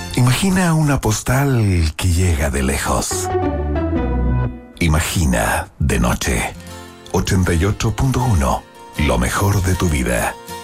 Imagina una postal que llega de lejos. Imagina de noche. 88.1. Lo mejor de tu vida.